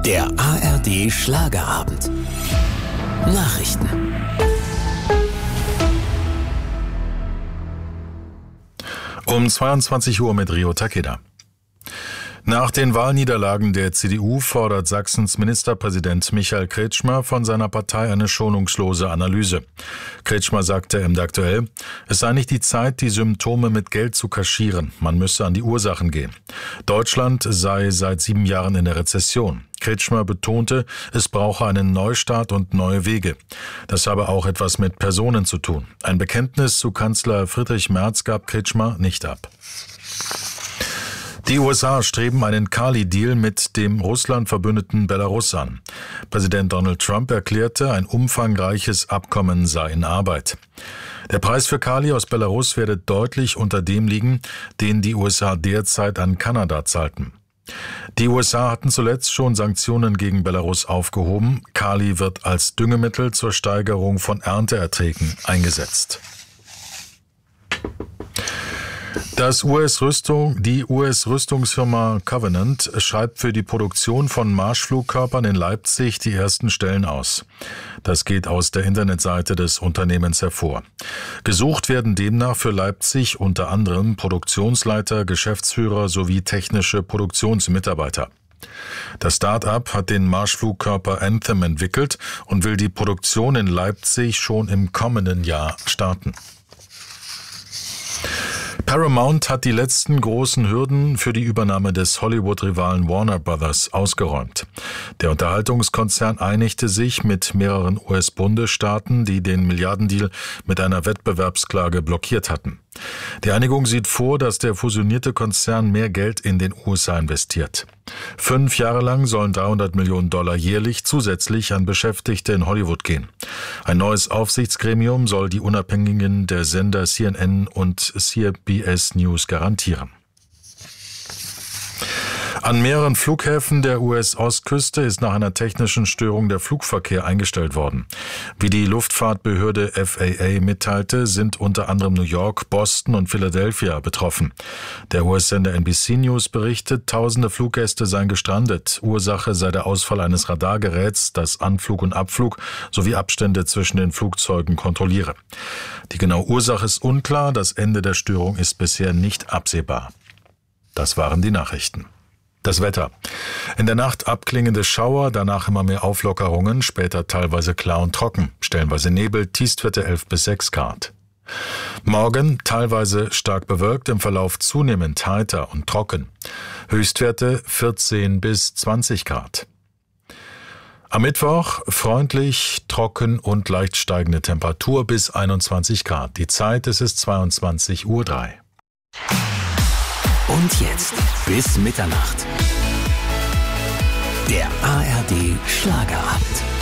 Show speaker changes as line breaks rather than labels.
Der ARD Schlagerabend. Nachrichten.
Um 22 Uhr mit Rio Takeda. Nach den Wahlniederlagen der CDU fordert Sachsens Ministerpräsident Michael Kretschmer von seiner Partei eine schonungslose Analyse. Kretschmer sagte im Aktuell, es sei nicht die Zeit, die Symptome mit Geld zu kaschieren. Man müsse an die Ursachen gehen. Deutschland sei seit 7 Jahren in der Rezession. Kretschmer betonte, es brauche einen Neustart und neue Wege. Das habe auch etwas mit Personen zu tun. Ein Bekenntnis zu Kanzler Friedrich Merz gab Kretschmer nicht ab. Die USA streben einen Kali-Deal mit dem Russland-Verbündeten Belarus an. Präsident Donald Trump erklärte, ein umfangreiches Abkommen sei in Arbeit. Der Preis für Kali aus Belarus werde deutlich unter dem liegen, den die USA derzeit an Kanada zahlten. Die USA hatten zuletzt schon Sanktionen gegen Belarus aufgehoben. Kali wird als Düngemittel zur Steigerung von Ernteerträgen eingesetzt. Die US-Rüstungsfirma Covenant schreibt für die Produktion von Marschflugkörpern in Leipzig die ersten Stellen aus. Das geht aus der Internetseite des Unternehmens hervor. Gesucht werden demnach für Leipzig unter anderem Produktionsleiter, Geschäftsführer sowie technische Produktionsmitarbeiter. Das Start-up hat den Marschflugkörper Anthem entwickelt und will die Produktion in Leipzig schon im kommenden Jahr starten. Paramount hat die letzten großen Hürden für die Übernahme des Hollywood-Rivalen Warner Brothers ausgeräumt. Der Unterhaltungskonzern einigte sich mit mehreren US-Bundesstaaten, die den Milliardendeal mit einer Wettbewerbsklage blockiert hatten. Die Einigung sieht vor, dass der fusionierte Konzern mehr Geld in den USA investiert. 5 Jahre lang sollen $300 Millionen jährlich zusätzlich an Beschäftigte in Hollywood gehen. Ein neues Aufsichtsgremium soll die Unabhängigen der Sender CNN und CBS News garantieren. An mehreren Flughäfen der US-Ostküste ist nach einer technischen Störung der Flugverkehr eingestellt worden. Wie die Luftfahrtbehörde FAA mitteilte, sind unter anderem New York, Boston und Philadelphia betroffen. Der US-Sender NBC News berichtet, tausende Fluggäste seien gestrandet. Ursache sei der Ausfall eines Radargeräts, das Anflug und Abflug sowie Abstände zwischen den Flugzeugen kontrolliere. Die genaue Ursache ist unklar, das Ende der Störung ist bisher nicht absehbar. Das waren die Nachrichten. Das Wetter. In der Nacht abklingende Schauer, danach immer mehr Auflockerungen, später teilweise klar und trocken, stellenweise Nebel, Tiefstwerte 11 bis 6 Grad. Morgen teilweise stark bewölkt, im Verlauf zunehmend heiter und trocken. Höchstwerte 14 bis 20 Grad. Am Mittwoch freundlich, trocken und leicht steigende Temperatur bis 21 Grad. Die Zeit, es ist 22:03 Uhr.
Und jetzt bis Mitternacht. Der ARD Schlagerabend.